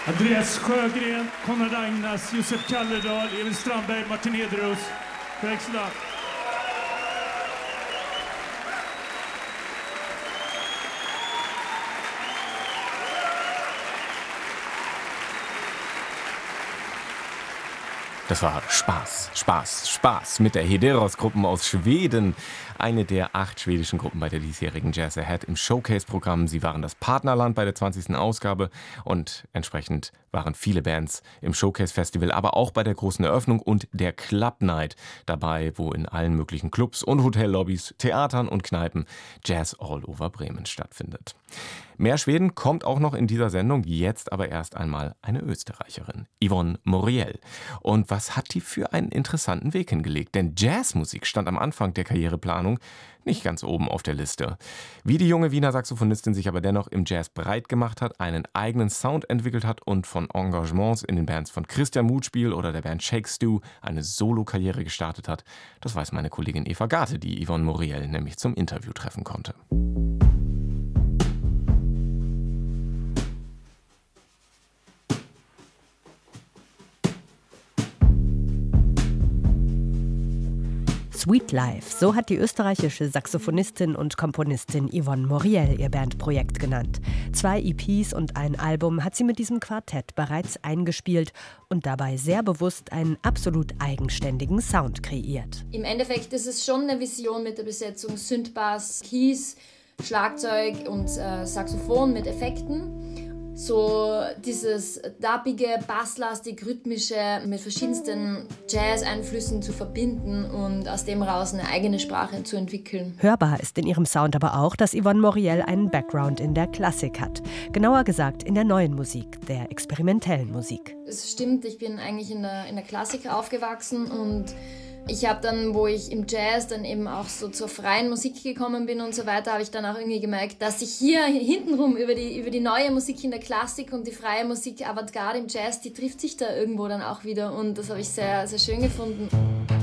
Andreas Sjögren, Konrad Agnas, Josef Kalledal, Evin Strandberg, Martin Ederus. Thanks a lot. Das war Spaß mit der Hederos-Gruppen aus Schweden. Eine der 8 schwedischen Gruppen bei der diesjährigen Jazz Ahead im Showcase-Programm. Sie waren das Partnerland bei der 20. Ausgabe und entsprechend waren viele Bands im Showcase-Festival, aber auch bei der großen Eröffnung und der Club Night dabei, wo in allen möglichen Clubs und Hotellobbys, Theatern und Kneipen Jazz all over Bremen stattfindet. Mehr Schweden kommt auch noch in dieser Sendung, jetzt aber erst einmal eine Österreicherin, Yvonne Moriel. Und was hat die für einen interessanten Weg hingelegt? Denn Jazzmusik stand am Anfang der Karriereplanung nicht ganz oben auf der Liste. Wie die junge Wiener Saxophonistin sich aber dennoch im Jazz breit gemacht hat, einen eigenen Sound entwickelt hat und von Engagements in den Bands von Christian Mutspiel oder der Band Shake Stew eine Solokarriere gestartet hat, das weiß meine Kollegin Eva Garte, die Yvonne Moriel nämlich zum Interview treffen konnte. Sweet Life, so hat die österreichische Saxophonistin und Komponistin Yvonne Moriel ihr Bandprojekt genannt. 2 EPs und ein Album hat sie mit diesem Quartett bereits eingespielt und dabei sehr bewusst einen absolut eigenständigen Sound kreiert. Im Endeffekt ist es schon eine Vision mit der Besetzung Synthbass, Keys, Schlagzeug und Saxophon mit Effekten. So dieses dubbige, basslastig, rhythmische mit verschiedensten Jazz-Einflüssen zu verbinden und aus dem raus eine eigene Sprache zu entwickeln. Hörbar ist in ihrem Sound aber auch, dass Yvonne Moriel einen Background in der Klassik hat. Genauer gesagt in der neuen Musik, der experimentellen Musik. Es stimmt, ich bin eigentlich in der Klassik aufgewachsen und ich habe dann, wo ich im Jazz dann eben auch so zur freien Musik gekommen bin und so weiter, habe ich dann auch irgendwie gemerkt, dass sich hier hintenrum über die neue Musik in der Klassik und die freie Musik, Avantgarde im Jazz, die trifft sich da irgendwo dann auch wieder und das habe ich sehr, sehr schön gefunden.